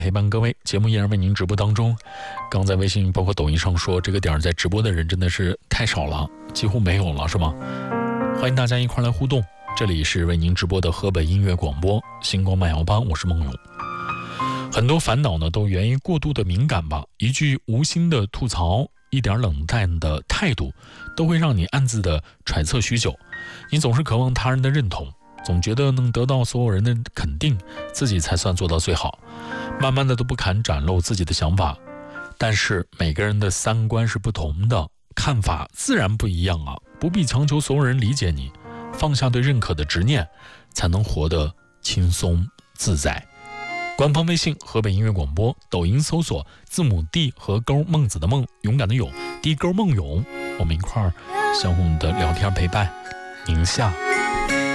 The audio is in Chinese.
陪伴各位，节目依然为您直播当中。刚在微信包括抖音上说，这个点在直播的人真的是太少了，几乎没有了，是吗？欢迎大家一块来互动。这里是为您直播的河北音乐广播星光慢摇吧，我是梦勇。很多烦恼呢都源于过度的敏感吧，一句无心的吐槽，一点冷淡的态度，都会让你暗自的揣测许久。你总是渴望他人的认同，总觉得能得到所有人的肯定，自己才算做到最好。慢慢的都不敢展露自己的想法，但是每个人的三观是不同的，看法自然不一样啊，不必强求所有人理解你，放下对认可的执念，才能活得轻松自在。官方微信河北音乐广播，抖音搜索字母 D 和勾孟子的孟，勇敢的勇，D 勾孟勇，我们一块儿相互的聊天陪伴，宁夏。